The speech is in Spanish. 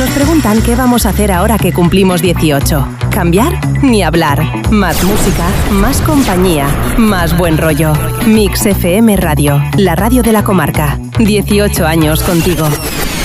nos preguntan qué vamos a hacer ahora que cumplimos 18. ¿Cambiar? Ni hablar. Más música, más compañía, más buen rollo. Mix FM Radio, la radio de la comarca. 18 años contigo.